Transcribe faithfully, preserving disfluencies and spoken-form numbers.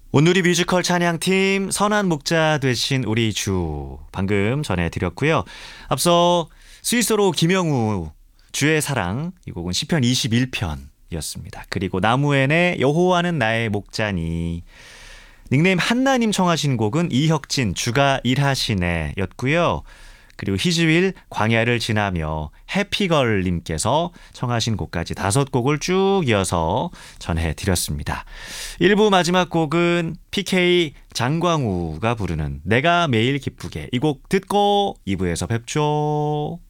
온누리 뮤지컬 찬양팀 선한 목자 되신 우리 주 방금 전해드렸고요. 앞서 스위스로 김영우 주의 사랑 이 곡은 시편 이십일 편이었습니다. 그리고 나무엔의 여호와는 나의 목자니 닉네임 한나님 청하신 곡은 이혁진 주가 일하시네 였고요. 그리고 희즈윌 광야를 지나며 해피걸님께서 청하신 곡까지 다섯 곡을 쭉 이어서 전해드렸습니다. 일 부 마지막 곡은 피케이 장광우가 부르는 내가 매일 기쁘게 이 곡 듣고 이 부에서 뵙죠.